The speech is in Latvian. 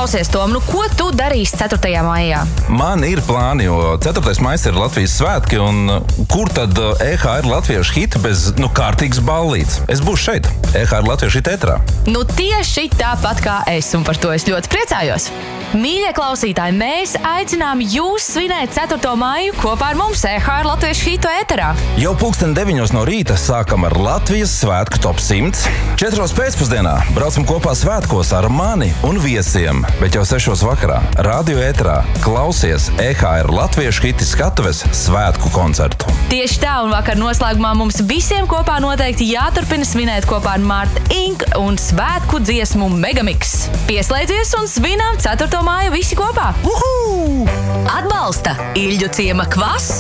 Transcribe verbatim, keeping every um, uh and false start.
Klausies, Tom, nu ko tu darīsi ceturtajā maijā? Man ir plāni, jo ceturtais maijs ir Latvijas svētki, un kur tad E H R latviešu hiti bez, nu, kārtīgas ballītes? Es būšu šeit, E H R latviešu hiti ēterā. Nu tieši tāpat kā es, un par to es ļoti priecājos. Mīļie klausītāji, mēs aicinām jūs svinēt ceturto maiju kopā ar mums E H R latviešu hitu ēterā. Jau pulksten deviņos no rīta sākam ar Latvijas svētku top simts. Četros pēcpusdienā braucam kopā svētkos ar mani un viesiem, bet jau sešos vakarā radio ēterā klausies E H R latviešu hiti skatuves svētku koncertu. Tieši tā, un vakar noslēgumā mums visiem kopā noteikti jāturpina svinēt kopā ar Marta Inc un svētku dziesmu Megamix. Pieslēdzies un svinām ceturto māju visi kopā! Uhu! Atbalsta Ilģu ciema kvas